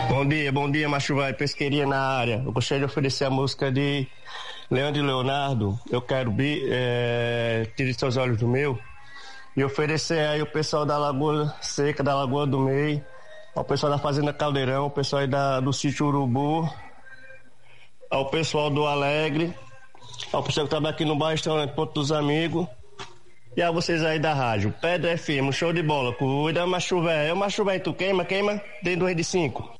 Bom dia, Macho Vai, pesqueirinha na área. Eu gostaria de oferecer a música de Leandro e Leonardo, Eu Quero Tire Seus Olhos do Meu, e oferecer aí o pessoal da Lagoa Seca, da Lagoa do Meio, ao pessoal da Fazenda Caldeirão, o pessoal aí do Sítio Urubu, ao pessoal do Alegre, ao pessoal que trabalha aqui no bar restaurante Ponto dos Amigos, e a vocês aí da rádio Pedra FM, show de bola. Cuida, Macho Velho. Macho Velho, tu queima, dentro do rei de 5.